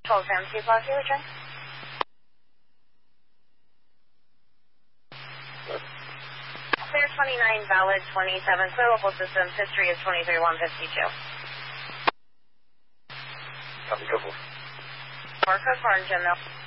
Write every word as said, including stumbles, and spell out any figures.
Program two Plaza return. Clear twenty-nine, valid twenty-seven, clear local systems, history is twenty-three one fifty-two. Copy, go for it. Marco Farn, Jim Mill.